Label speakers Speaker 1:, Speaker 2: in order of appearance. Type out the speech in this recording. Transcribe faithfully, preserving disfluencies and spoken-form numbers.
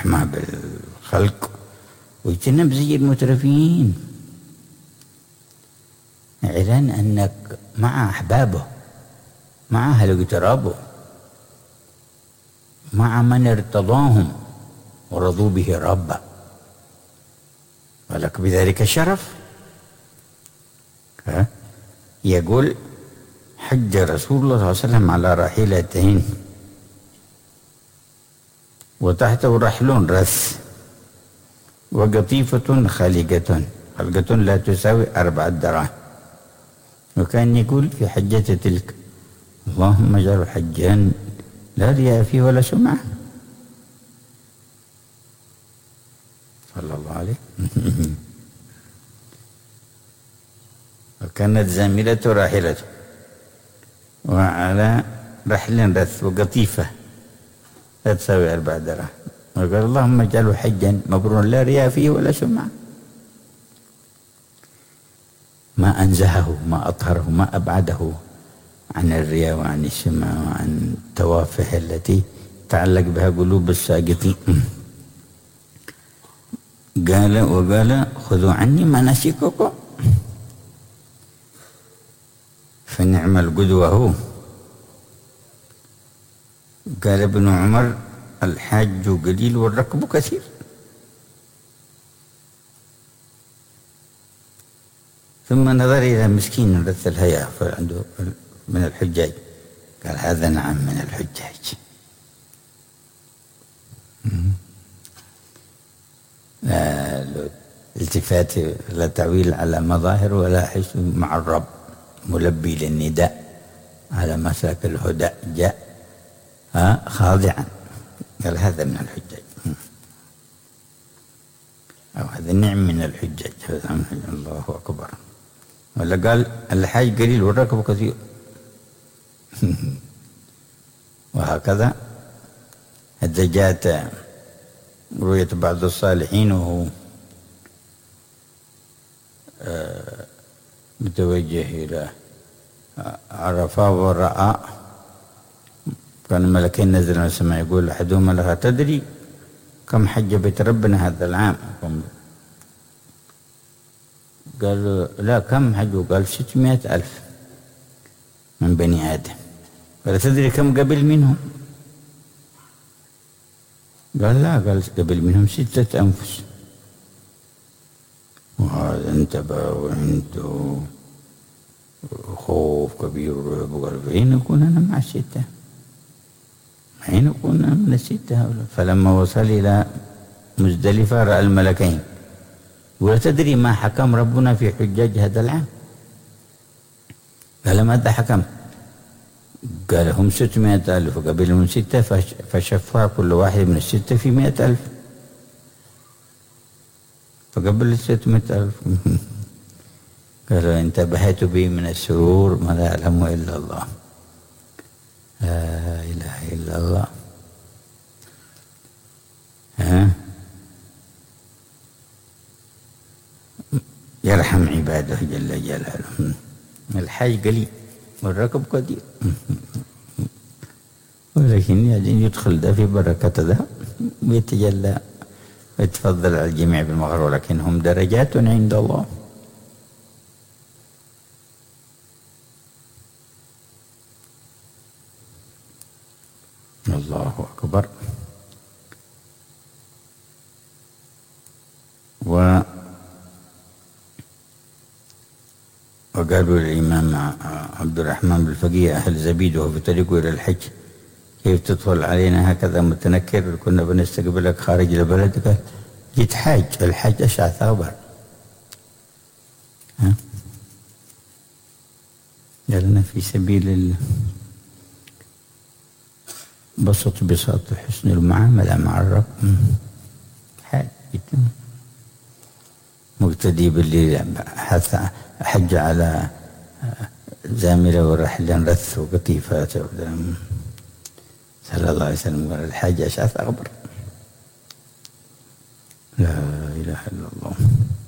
Speaker 1: رحمة بالخلق واجتنب زي المترفين. إعلان أنك مع أحبابه، مع أهل اقترابه، مع من ارتضاهم ورضوا به ربا، ولك بذلك الشرف. يقول حج رسول الله صلى الله عليه وسلم على راحلتين وتحته رحل رث وقطيفة خالقة، خلقة لا تساوي أربعة دراهم. وكان يقول في حجة تلك: اللهم اجعل حجا لا رياء فيه ولا سمعة. صلى الله عليه. وكانت زاملة راحلته وعلى رحل رث وقطيفة لا تساوي أربع دراهم، وقال: اللهم اجعله حجا مبرورا لا رياء فيه ولا سمعة. ما أنزهه، ما أطهره، ما أبعده عن الرياء وعن السمعة وعن التوافه التي تعلق بها قلوب الساقطين. قال وقال: خذوا عني مناسككم. فنعم القدوة هو. قال ابن عمر: الحاج قليل والركب كثير. ثم نظر إلى مسكين رث الهيئة عنده من الحجاج، قال: هذا نعم من الحجاج. لا التفات، لا تعويل على مظاهر ولا حس مع الرب، ملبي للنداء على مسلك الهدى جاء ها خاضعا. قال: هذا من الحجاج، أو هذا النعم من الحجاج. الله أكبر. ولا قال: الحاج قليل والركب كثير. وهكذا حتى جاءت رؤية بعض الصالحين وهو متوجه إلى عرفة ورأى كان الملكين نزل من السماء، يقول أحدهما لها: تدري كم حج بيت ربنا هذا العام؟ قال: لا، كم حجوا؟ قال: ستمائة ألف من بني آدم. قال: تدري كم قبل منهم؟ قال: لا. قال: قبل منهم ستة أنفس. وهذا انتبه وعنده خوف كبير ورعب. قال: فأين أكون أنا مع الستة؟ أين أكون أنا من الستة هؤلاء؟ فلما وصل إلى مزدلفة رأى الملكين. ولا تدري ما حكم ربنا في حجاج هذا العام؟ قال: ماذا حكم؟ قال: هم ستمائة ألف وقبل من ستة فشفع كل واحد من الستة في مائة ألف، فقبل ستمائة ألف. قال: انتبهت بي من السرور ما لا يعلمه إلا الله. لا إله إلا الله. ها يرحم عباده جل جلاله. الحاج قليل والركب كثير، ولكن يعني يدخل ده في بركة ده ويتجلى ويتفضل على الجميع بالمغفرة، ولكنهم درجات عند الله. الله أكبر. و وقالوا للإمام عبد الرحمن بالفقيه أهل زبيد وهو في طريقه إلى الحج: كيف تدخل علينا هكذا متنكر؟ كنا بنستقبلك خارج البلد. قال: جيت حاج، الحج أشعث أغبر. ها قالنا في سبيل ال بسط بساط حسن المعاملة مع الرب. حاج مقتدي باللي حث حج على زاملة ورحل رث وقطيفات. صلى الله عليه وسلم قال: الحاج أشعث أغبر. لا إله إلا الله.